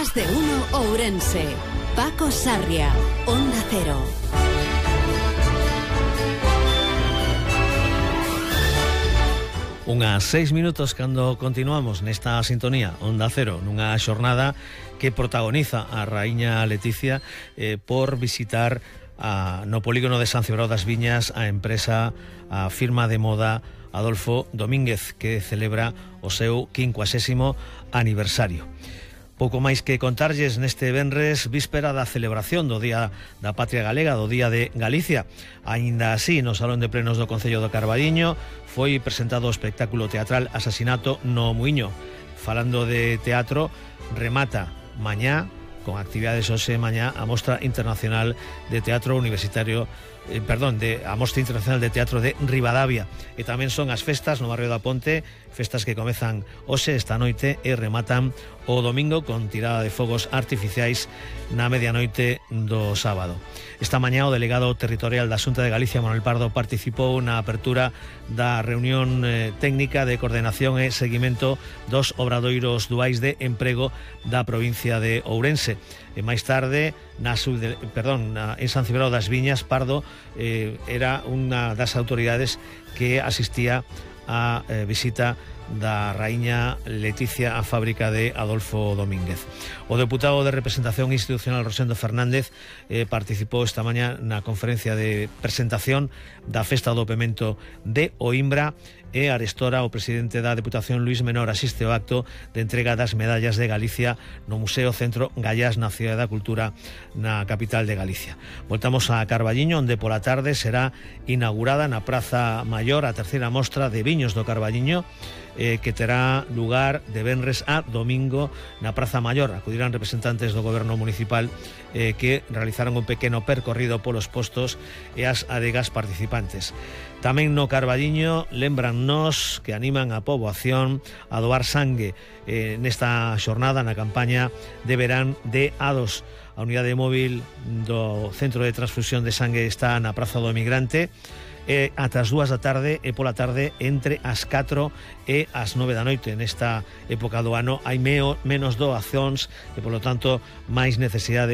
Más de uno Ourense. Paco Sarria, Onda Cero. Unhas 6 minutos cando continuamos nesta sintonía Onda Cero, nunha xornada que protagoniza a raíña Leticia por visitar no polígono de San Cibrao das Viñas a empresa, a firma de moda Adolfo Domínguez, que celebra o seu 50º aniversario. Pouco máis que contarlles neste venres, víspera da celebración do Día da Patria Galega, do Día de Galicia. Aínda así, no Salón de Plenos do Concello do Carballiño foi presentado o espectáculo teatral Asasinato no Muiño. Falando de teatro, remata mañá, con actividades hoxe mañá, a Mostra Internacional de Teatro Universitario, a Mostra Internacional de Teatro de Ribadavia. E tamén son as festas no barrio da Ponte, festas que comezan hoxe esta noite e rematan o domingo con tirada de fogos artificiais na medianoite do sábado. Esta mañá o delegado territorial da Xunta de Galicia, Manuel Pardo, participou na apertura da reunión técnica de coordenación e seguimento dos obradoiros duais de emprego da provincia de Ourense. E máis tarde, en San Cibrao das Viñas, Pardo era unha das autoridades que asistía a visita da raíña Leticia á fábrica de Adolfo Domínguez. O deputado de representación institucional Rosendo Fernández participou esta mañá na conferencia de presentación da Festa do Pemento de Oimbra e arestora o presidente da Deputación Luís Menor asiste ao acto de entrega das medallas de Galicia no Museo Centro Gallás na Cidade da Cultura na capital de Galicia. Voltamos a Carballiño, onde pola tarde será inaugurada na Praza Maior a terceira mostra de viños do Carballiño, que terá lugar de venres a domingo na Praza Maior. Acudirán representantes do goberno municipal que realizaron un pequeno percorrido polos postos e as adegas participantes. Tamén no Carballiño lembrannos que animan a poboación a doar sangue nesta xornada na campaña de verán de A2. A unidade móvil do Centro de Transfusión de Sangue está na Praza do Emigrante ata as 2 da tarde e pola tarde entre as 4 e as 9 da noite. Nesta época do ano hai menos doazóns e polo tanto máis necesidade